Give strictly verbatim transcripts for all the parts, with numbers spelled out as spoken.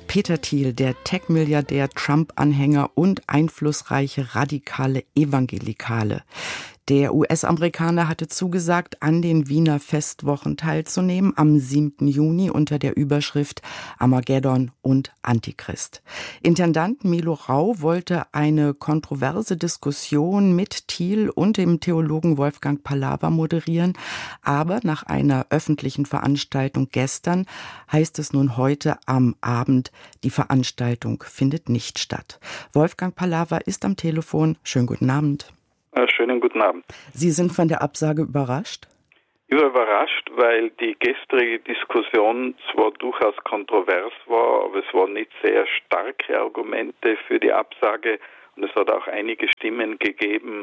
Peter Thiel, der Tech-Milliardär, Trump-Anhänger und einflussreiche radikale Evangelikale. Der U S-Amerikaner hatte zugesagt, an den Wiener Festwochen teilzunehmen, am siebten Juni unter der Überschrift Armageddon und Antichrist. Intendant Milo Rau wollte eine kontroverse Diskussion mit Thiel und dem Theologen Wolfgang Palawa moderieren, aber nach einer öffentlichen Veranstaltung gestern heißt es nun heute am Abend, die Veranstaltung findet nicht statt. Wolfgang Palawa ist am Telefon. Schönen guten Abend. Schönen guten Abend. Sie sind von der Absage überrascht? Überrascht, weil die gestrige Diskussion zwar durchaus kontrovers war, aber es waren nicht sehr starke Argumente für die Absage und es hat auch einige Stimmen gegeben,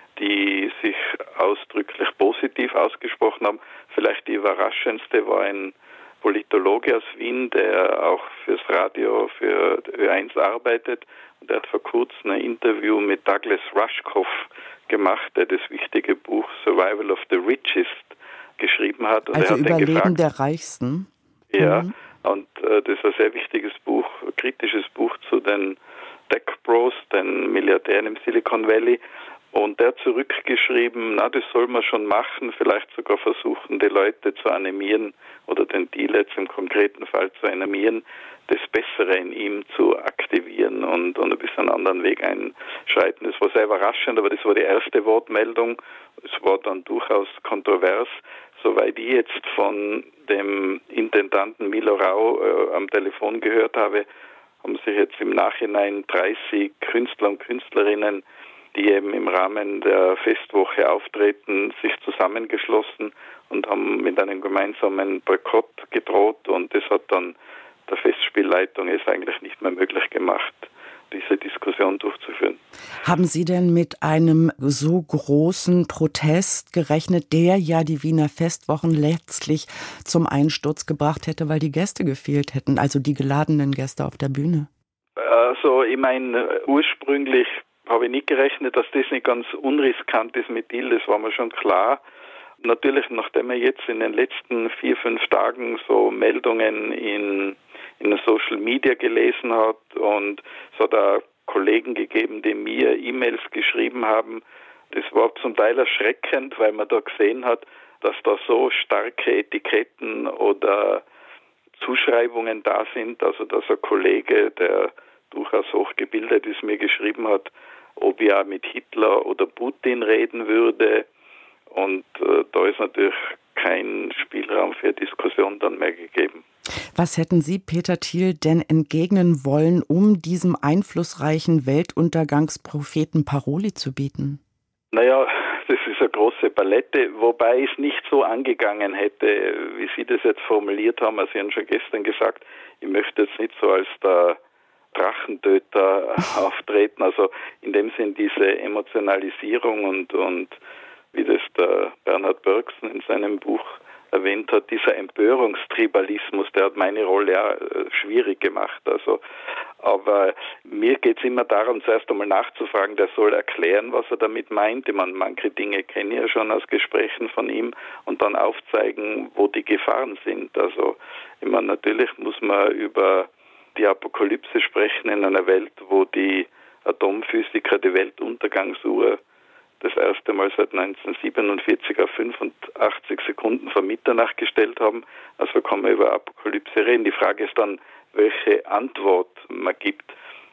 die sich ausdrücklich positiv ausgesprochen haben. Vielleicht die überraschendste war ein Politologe aus Wien, der auch fürs Radio, für Ö eins arbeitet. Und der hat vor kurzem ein Interview mit Douglas Rushkoff gemacht, der das wichtige Buch Survival of the Richest geschrieben hat. Und also er hat Überleben gefragt, der Reichsten. Ja, mhm. und äh, das ist ein sehr wichtiges Buch, ein kritisches Buch zu den Tech Bros, den Milliardären im Silicon Valley. Und der hat zurückgeschrieben, na, das soll man schon machen, vielleicht sogar versuchen, die Leute zu animieren oder den Deal jetzt im konkreten Fall zu animieren, das Bessere in ihm zu aktivieren und, und ein bisschen einen anderen Weg einschreiten. Das war sehr überraschend, aber das war die erste Wortmeldung. Es war dann durchaus kontrovers. Soweit ich jetzt von dem Intendanten Milo Rau äh, am Telefon gehört habe, haben sich jetzt im Nachhinein dreißig Künstler und Künstlerinnen, die eben im Rahmen der Festwoche auftreten, sich zusammengeschlossen und haben mit einem gemeinsamen Boykott gedroht und das hat dann der Festspielleitung es eigentlich nicht mehr möglich gemacht, diese Diskussion durchzuführen. Haben Sie denn mit einem so großen Protest gerechnet, der ja die Wiener Festwochen letztlich zum Einsturz gebracht hätte, weil die Gäste gefehlt hätten, also die geladenen Gäste auf der Bühne? Also ich meine, ursprünglich habe ich nicht gerechnet, dass das nicht ganz unriskant ist mit Thiel, das war mir schon klar. Natürlich, nachdem er jetzt in den letzten vier, fünf Tagen so Meldungen in, in Social Media gelesen hat und es hat auch Kollegen gegeben, die mir E-Mails geschrieben haben, das war zum Teil erschreckend, weil man da gesehen hat, dass da so starke Etiketten oder Zuschreibungen da sind, also dass ein Kollege, der durchaus hochgebildet ist, mir geschrieben hat, ob ich auch mit Hitler oder Putin reden würde. Und äh, da ist natürlich kein Spielraum für Diskussion dann mehr gegeben. Was hätten Sie, Peter Thiel, denn entgegnen wollen, um diesem einflussreichen Weltuntergangspropheten Paroli zu bieten? Naja, das ist eine große Palette, wobei ich es nicht so angegangen hätte, wie Sie das jetzt formuliert haben. Also Sie haben schon gestern gesagt, ich möchte jetzt nicht so als der Drachentöter auftreten, also in dem Sinn diese Emotionalisierung und, und wie das der Bernhard Bergson in seinem Buch erwähnt hat, dieser Empörungstribalismus, der hat meine Rolle ja schwierig gemacht. Also, aber mir geht es immer darum, zuerst einmal nachzufragen, der soll erklären, was er damit meint. Ich meine, manche Dinge kenne ich ja schon aus Gesprächen von ihm und dann aufzeigen, wo die Gefahren sind. Also, ich meine, natürlich muss man über die Apokalypse sprechen in einer Welt, wo die Atomphysiker die Weltuntergangsuhr das erste Mal seit neunzehnhundertsiebenundvierzig auf fünfundachtzig Sekunden vor Mitternacht gestellt haben. Also kann man über Apokalypse reden. Die Frage ist dann, welche Antwort man gibt.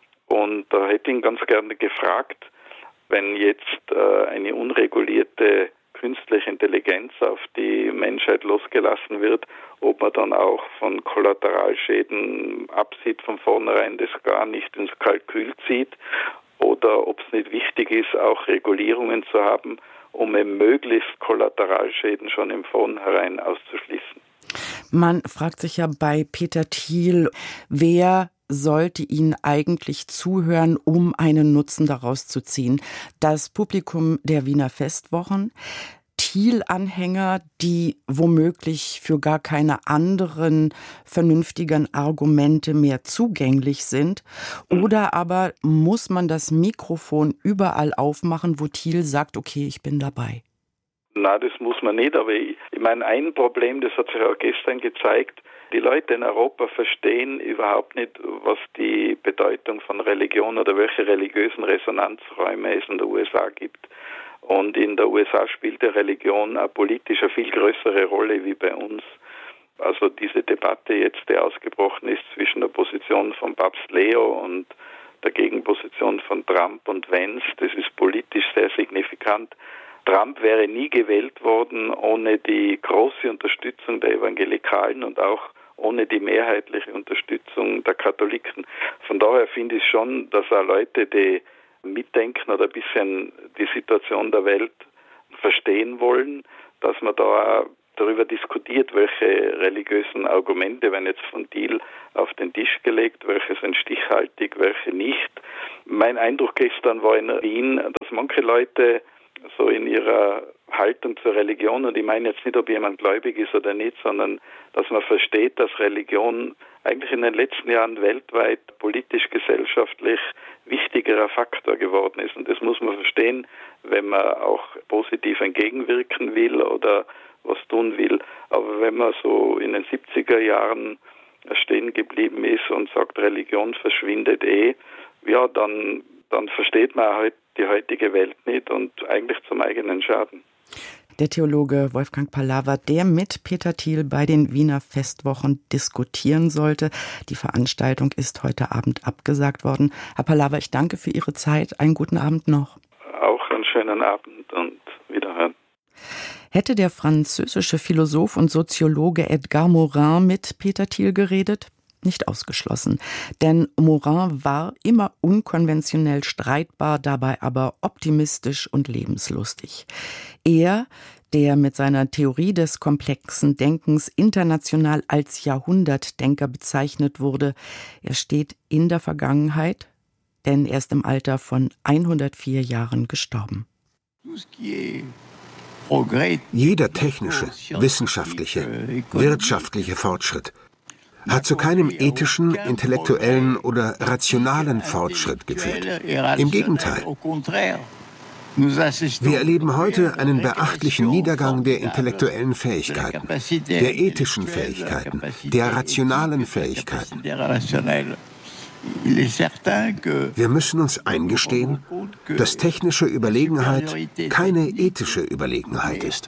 Und da hätte ich ihn ganz gerne gefragt, wenn jetzt äh, eine unregulierte künstliche Intelligenz auf die Menschheit losgelassen wird, ob man dann auch von Kollateralschäden absieht von vornherein, das gar nicht ins Kalkül zieht, oder ob es nicht wichtig ist, auch Regulierungen zu haben, um eben möglichst Kollateralschäden schon im Vornherein auszuschließen. Man fragt sich ja bei Peter Thiel, wer sollte Ihnen eigentlich zuhören, um einen Nutzen daraus zu ziehen? Das Publikum der Wiener Festwochen, Thiel-Anhänger, die womöglich für gar keine anderen vernünftigen Argumente mehr zugänglich sind? Oder aber muss man das Mikrofon überall aufmachen, wo Thiel sagt, okay, ich bin dabei? Na, das muss man nicht, aber ich, ich meine, ein Problem, das hat sich auch gestern gezeigt, die Leute in Europa verstehen überhaupt nicht, was die Bedeutung von Religion oder welche religiösen Resonanzräume es in der U S A gibt. Und in der U S A spielt die Religion auch politisch eine viel größere Rolle wie bei uns. Also diese Debatte jetzt, die ausgebrochen ist zwischen der Position von Papst Leo und der Gegenposition von Trump und Vance, das ist politisch sehr signifikant. Trump wäre nie gewählt worden ohne die große Unterstützung der Evangelikalen und auch ohne die mehrheitliche Unterstützung der Katholiken. Von daher finde ich schon, dass auch Leute, die mitdenken oder ein bisschen die Situation der Welt verstehen wollen, dass man da auch darüber diskutiert, welche religiösen Argumente werden jetzt von Thiel auf den Tisch gelegt, welche sind stichhaltig, welche nicht. Mein Eindruck gestern war in Wien, dass manche Leute so in ihrer Haltung zur Religion, und ich meine jetzt nicht, ob jemand gläubig ist oder nicht, sondern dass man versteht, dass Religion eigentlich in den letzten Jahren weltweit politisch, gesellschaftlich wichtigerer Faktor geworden ist. Und das muss man verstehen, wenn man auch positiv entgegenwirken will oder was tun will. Aber wenn man so in den siebziger Jahren stehen geblieben ist und sagt, Religion verschwindet eh, ja, dann, dann versteht man halt die heutige Welt nicht und eigentlich zum eigenen Schaden. Der Theologe Wolfgang Pallaver, der mit Peter Thiel bei den Wiener Festwochen diskutieren sollte. Die Veranstaltung ist heute Abend abgesagt worden. Herr Pallaver, ich danke für Ihre Zeit. Einen guten Abend noch. Auch einen schönen Abend und Wiederhören. Hätte der französische Philosoph und Soziologe Edgar Morin mit Peter Thiel geredet? Nicht ausgeschlossen, denn Morin war immer unkonventionell streitbar, dabei aber optimistisch und lebenslustig. Er, der mit seiner Theorie des komplexen Denkens international als Jahrhundertdenker bezeichnet wurde, er steht in der Vergangenheit, denn er ist im Alter von hundertvier Jahren gestorben. Jeder technische, wissenschaftliche, wirtschaftliche Fortschritt hat zu keinem ethischen, intellektuellen oder rationalen Fortschritt geführt. Im Gegenteil. Wir erleben heute einen beachtlichen Niedergang der intellektuellen Fähigkeiten, der ethischen Fähigkeiten, der rationalen Fähigkeiten. Wir müssen uns eingestehen, dass technische Überlegenheit keine ethische Überlegenheit ist.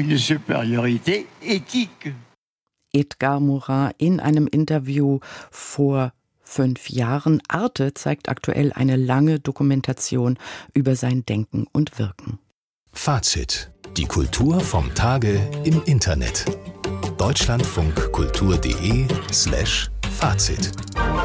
Edgar Morin in einem Interview vor fünf Jahren. Arte zeigt aktuell eine lange Dokumentation über sein Denken und Wirken. Fazit. Die Kultur vom Tage im Internet. deutschlandfunkkultur.de slash Fazit.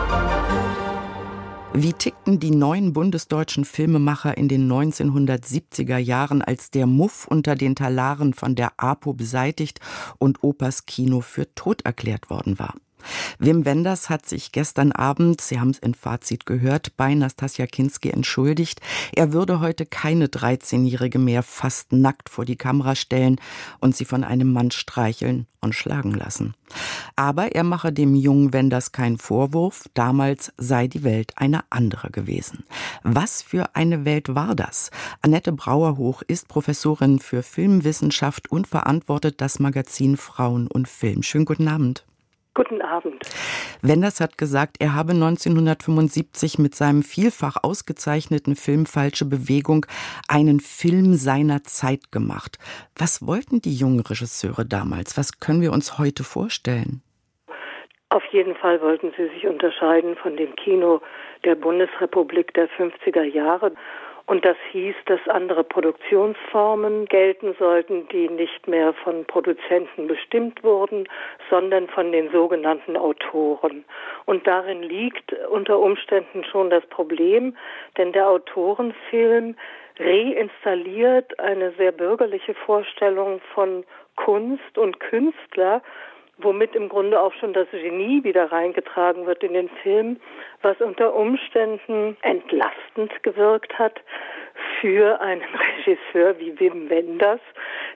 Wie tickten die neuen bundesdeutschen Filmemacher in den neunzehnhundertsiebziger Jahren, als der Muff unter den Talaren von der APO beseitigt und Opas Kino für tot erklärt worden war? Wim Wenders hat sich gestern Abend, Sie haben es in Fazit gehört, bei Nastassja Kinski entschuldigt. Er würde heute keine dreizehnjährige mehr fast nackt vor die Kamera stellen und sie von einem Mann streicheln und schlagen lassen. Aber er mache dem jungen Wenders keinen Vorwurf, damals sei die Welt eine andere gewesen. Was für eine Welt war das? Annette Brauerhoch ist Professorin für Filmwissenschaft und verantwortet das Magazin Frauen und Film. Schönen guten Abend. Guten Abend. Wenders hat gesagt, er habe neunzehnhundertfünfundsiebzig mit seinem vielfach ausgezeichneten Film Falsche Bewegung einen Film seiner Zeit gemacht. Was wollten die jungen Regisseure damals? Was können wir uns heute vorstellen? Auf jeden Fall wollten sie sich unterscheiden von dem Kino der Bundesrepublik der fünfziger Jahre. Und das hieß, dass andere Produktionsformen gelten sollten, die nicht mehr von Produzenten bestimmt wurden, sondern von den sogenannten Autoren. Und darin liegt unter Umständen schon das Problem, denn der Autorenfilm reinstalliert eine sehr bürgerliche Vorstellung von Kunst und Künstler, womit im Grunde auch schon das Genie wieder reingetragen wird in den Film, was unter Umständen entlastend gewirkt hat für einen Regisseur wie Wim Wenders,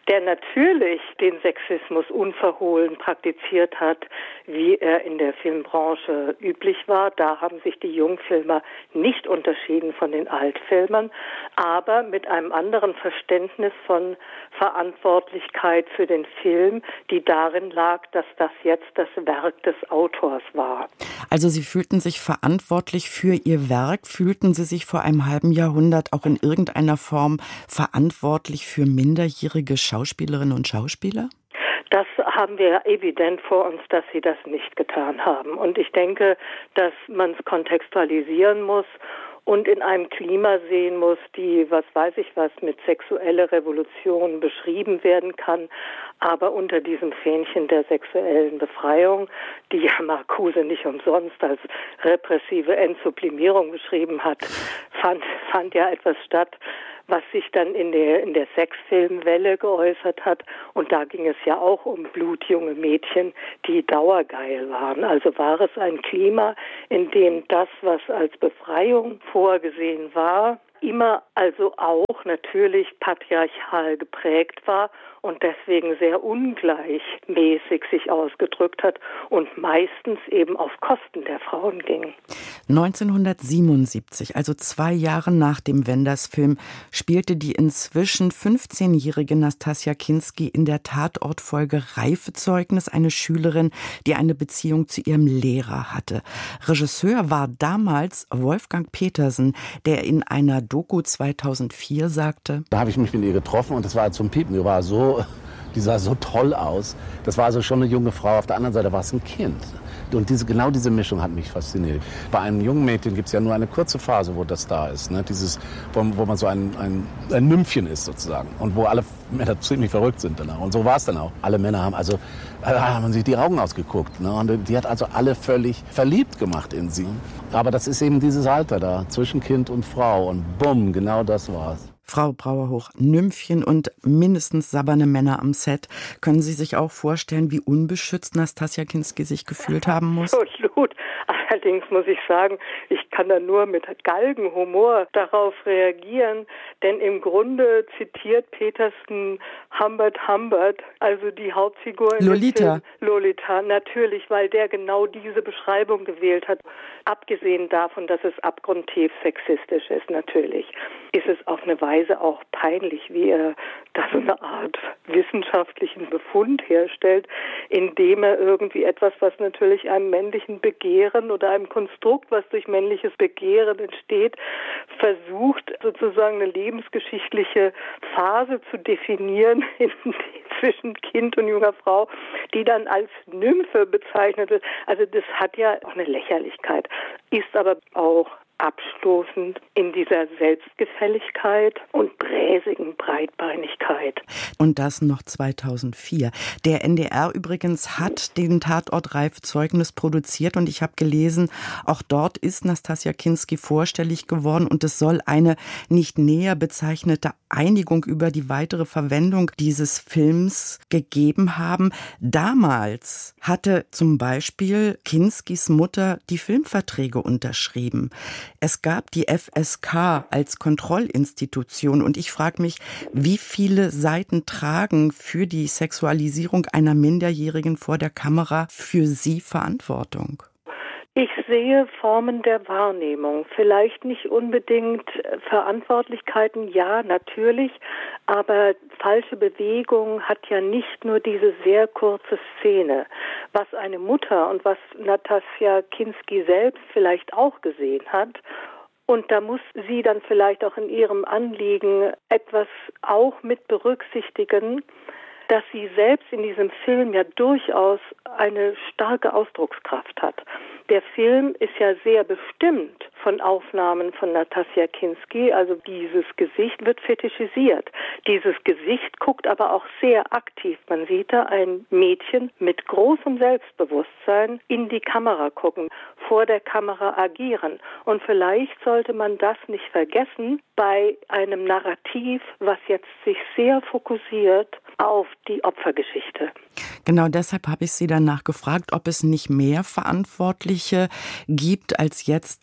der natürlich den Sexismus unverhohlen praktiziert hat, wie er in der Filmbranche üblich war. Da haben sich die Jungfilmer nicht unterschieden von den Altfilmern, aber mit einem anderen Verständnis von Verantwortlichkeit für den Film, die darin lag, dass das jetzt das Werk des Autors war. Also Sie fühlten sich verantwortlich für Ihr Werk. Fühlten Sie sich vor einem halben Jahrhundert auch in irgendeiner Form verantwortlich für minderjährige Schauspielerinnen und Schauspieler? Das haben wir evident vor uns, dass sie das nicht getan haben. Und ich denke, dass man es kontextualisieren muss und in einem Klima sehen muss, die, was weiß ich was, mit sexueller Revolution beschrieben werden kann, aber unter diesem Fähnchen der sexuellen Befreiung, die ja Marcuse nicht umsonst als repressive Entsublimierung beschrieben hat, fand, fand ja etwas statt, was sich dann in der, in der Sexfilmwelle geäußert hat. Und da ging es ja auch um blutjunge Mädchen, die dauergeil waren. Also war es ein Klima, in dem das, was als Befreiung vorgesehen war, immer also auch natürlich patriarchal geprägt war und deswegen sehr ungleichmäßig sich ausgedrückt hat und meistens eben auf Kosten der Frauen ging. neunzehnhundertsiebenundsiebzig, also zwei Jahre nach dem Wenders-Film, spielte die inzwischen fünfzehnjährige Nastassja Kinski in der Tatortfolge Reifezeugnis eine Schülerin, die eine Beziehung zu ihrem Lehrer hatte. Regisseur war damals Wolfgang Petersen, der in einer Doku zweitausendvier sagte: Da habe ich mich mit ihr getroffen und das war zum Piepen. Die war so, die sah so toll aus. Das war also schon eine junge Frau. Auf der anderen Seite war es ein Kind. Und diese, genau diese Mischung hat mich fasziniert. Bei einem jungen Mädchen gibt es ja nur eine kurze Phase, wo das da ist. Ne? Dieses, wo, wo man so ein, ein, ein Nymphchen ist sozusagen. Und wo alle Männer ziemlich verrückt sind danach. Und so war es dann auch. Alle Männer haben also haben sich die Augen ausgeguckt. Ne? Und die hat also alle völlig verliebt gemacht in sie. Aber das ist eben dieses Alter da, zwischen Kind und Frau. Und bumm, genau das war's. Frau Brauerhoch, Nymphchen und mindestens sabberne Männer am Set. Können Sie sich auch vorstellen, wie unbeschützt Nastassja Kinski sich gefühlt haben muss? Absolut. Allerdings muss ich sagen, ich kann da nur mit Galgenhumor darauf reagieren, denn im Grunde zitiert Petersen Humbert Humbert, also die Hauptfigur in Lolita. Film Lolita, natürlich, weil der genau diese Beschreibung gewählt hat. Abgesehen davon, dass es abgrundtief sexistisch ist, natürlich, ist es auf eine Weise auch peinlich, wie er da so eine Art wissenschaftlichen Befund herstellt, indem er irgendwie etwas, was natürlich einem männlichen Begehren oder einem Konstrukt, was durch männliches Begehren entsteht, versucht, sozusagen eine lebensgeschichtliche Phase zu definieren in, zwischen Kind und junger Frau, die dann als Nymphe bezeichnet wird. Also das hat ja auch eine Lächerlichkeit, ist aber auch abstoßend in dieser Selbstgefälligkeit und bräsigen Breitbeinigkeit. Und das noch zweitausendvier. Der N D R übrigens hat den Tatort Reifezeugnis produziert und ich habe gelesen, auch dort ist Nastassja Kinski vorstellig geworden und es soll eine nicht näher bezeichnete Einigung über die weitere Verwendung dieses Films gegeben haben. Damals hatte zum Beispiel Kinskis Mutter die Filmverträge unterschrieben. Es gab die F S K als Kontrollinstitution und ich frage mich, wie viele Seiten tragen für die Sexualisierung einer Minderjährigen vor der Kamera für Sie Verantwortung? Ich sehe Formen der Wahrnehmung, vielleicht nicht unbedingt Verantwortlichkeiten, ja, natürlich, aber falsche Bewegung hat ja nicht nur diese sehr kurze Szene. Was eine Mutter und was Nastassja Kinski selbst vielleicht auch gesehen hat, und da muss sie dann vielleicht auch in ihrem Anliegen etwas auch mit berücksichtigen, dass sie selbst in diesem Film ja durchaus eine starke Ausdruckskraft hat. Der Film ist ja sehr bestimmt von Aufnahmen von Nastassja Kinski, also dieses Gesicht wird fetischisiert. Dieses Gesicht guckt aber auch sehr aktiv. Man sieht da ein Mädchen mit großem Selbstbewusstsein in die Kamera gucken, vor der Kamera agieren. Und vielleicht sollte man das nicht vergessen bei einem Narrativ, was jetzt sich sehr fokussiert auf die Opfergeschichte. Genau deshalb habe ich Sie danach gefragt, ob es nicht mehr Verantwortliche gibt als jetzt allein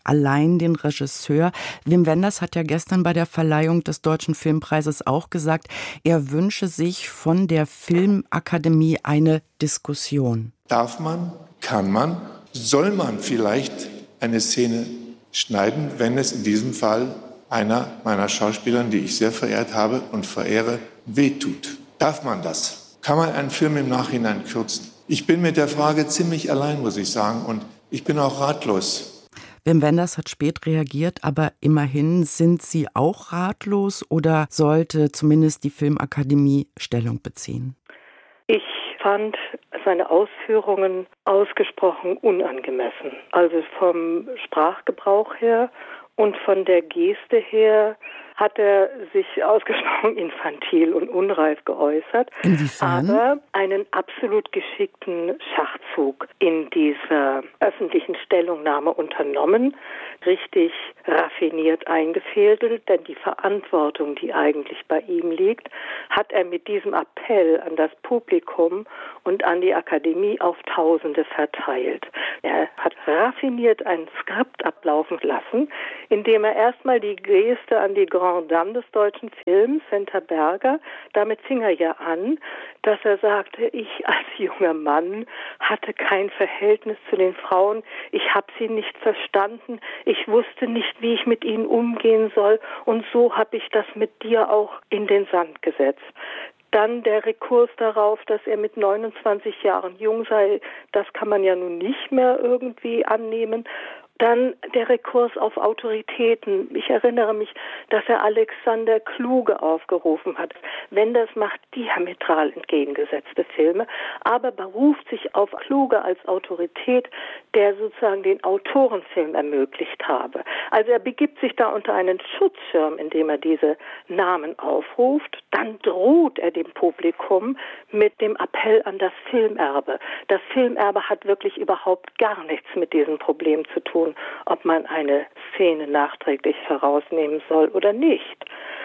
einen den Regisseur. Wim Wenders hat ja gestern bei der Verleihung des Deutschen Filmpreises auch gesagt, er wünsche sich von der Filmakademie eine Diskussion. Darf man, kann man, soll man vielleicht eine Szene schneiden, wenn es in diesem Fall einer meiner Schauspielern, die ich sehr verehrt habe und verehre, wehtut? Darf man das? Kann man einen Film im Nachhinein kürzen? Ich bin mit der Frage ziemlich allein, muss ich sagen, und ich bin auch ratlos. Wim Wenders hat spät reagiert, aber immerhin, sind Sie auch ratlos oder sollte zumindest die Filmakademie Stellung beziehen? Ich fand seine Ausführungen ausgesprochen unangemessen. Also vom Sprachgebrauch her und von der Geste her hat er sich ausgesprochen infantil und unreif geäußert. Inwiefern? Aber einen absolut geschickten Schachzug in dieser öffentlichen Stellungnahme unternommen, richtig raffiniert eingefädelt, denn die Verantwortung, die eigentlich bei ihm liegt, hat er mit diesem Appell an das Publikum und an die Akademie auf Tausende verteilt. Er hat raffiniert ein Skript ablaufen lassen, indem er erstmal die Geste an die Grande Dame des deutschen Films, Senta Berger, damit fing er ja an, dass er sagte, ich als junger Mann hatte kein Verhältnis zu den Frauen, ich habe sie nicht verstanden, ich wusste nicht, wie ich mit ihnen umgehen soll und so habe ich das mit dir auch in den Sand gesetzt. Dann der Rekurs darauf, dass er mit neunundzwanzig Jahren jung sei, das kann man ja nun nicht mehr irgendwie annehmen. Dann der Rekurs auf Autoritäten. Ich erinnere mich, dass er Alexander Kluge aufgerufen hat. Wenders macht diametral entgegengesetzte Filme, aber beruft sich auf Kluge als Autorität, der sozusagen den Autorenfilm ermöglicht habe. Also er begibt sich da unter einen Schutzschirm, indem er diese Namen aufruft. Dann droht er dem Publikum mit dem Appell an das Filmerbe. Das Filmerbe hat wirklich überhaupt gar nichts mit diesem Problem zu tun, ob man eine Szene nachträglich herausnehmen soll oder nicht.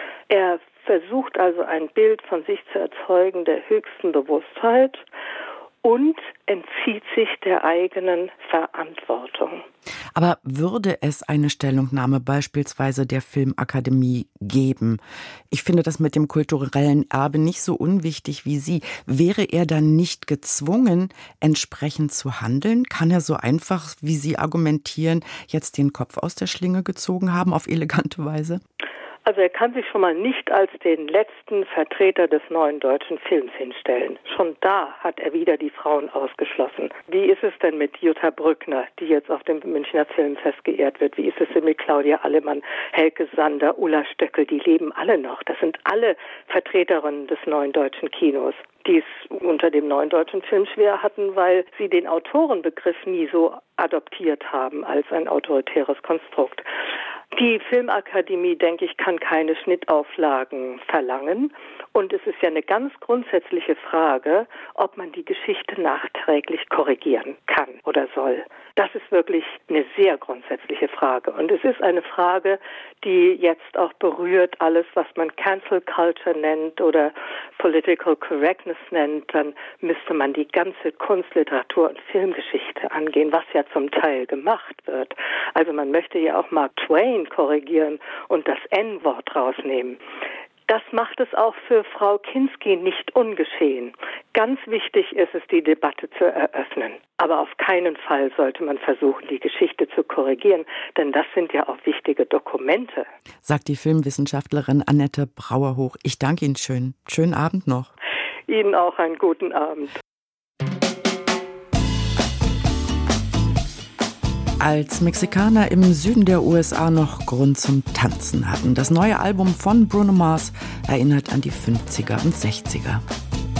Er versucht also ein Bild von sich zu erzeugen der höchsten Bewusstheit und entzieht sich der eigenen Verantwortung. Aber würde es eine Stellungnahme beispielsweise der Filmakademie geben? Ich finde das mit dem kulturellen Erbe nicht so unwichtig wie Sie. Wäre er dann nicht gezwungen, entsprechend zu handeln? Kann er so einfach, wie Sie argumentieren, jetzt den Kopf aus der Schlinge gezogen haben, auf elegante Weise? Also er kann sich schon mal nicht als den letzten Vertreter des neuen deutschen Films hinstellen. Schon da hat er wieder die Frauen ausgeschlossen. Wie ist es denn mit Jutta Brückner, die jetzt auf dem Münchner Filmfest geehrt wird? Wie ist es denn mit Claudia Allemann, Helke Sander, Ulla Stöckel? Die leben alle noch. Das sind alle Vertreterinnen des neuen deutschen Kinos, die es unter dem neuen deutschen Film schwer hatten, weil sie den Autorenbegriff nie so adoptiert haben als ein autoritäres Konstrukt. Die Filmakademie, denke ich, kann keine Schnittauflagen verlangen. Und es ist ja eine ganz grundsätzliche Frage, ob man die Geschichte nachträglich korrigieren kann oder soll. Das ist wirklich eine sehr grundsätzliche Frage. Und es ist eine Frage, die jetzt auch berührt alles, was man Cancel Culture nennt oder Political Correctness nennt. Dann müsste man die ganze Kunst-, Literatur- und Filmgeschichte angehen, was ja zum Teil gemacht wird. Also man möchte ja auch Mark Twain korrigieren und das En-Wort rausnehmen. Das macht es auch für Frau Kinski nicht ungeschehen. Ganz wichtig ist es, die Debatte zu eröffnen. Aber auf keinen Fall sollte man versuchen, die Geschichte zu korrigieren, denn das sind ja auch wichtige Dokumente. Sagt die Filmwissenschaftlerin Annette Brauerhoch. Ich danke Ihnen schön. Schönen Abend noch. Ihnen auch einen guten Abend. Als Mexikaner im Süden der U S A noch Grund zum Tanzen hatten. Das neue Album von Bruno Mars erinnert an die fünfziger und sechziger.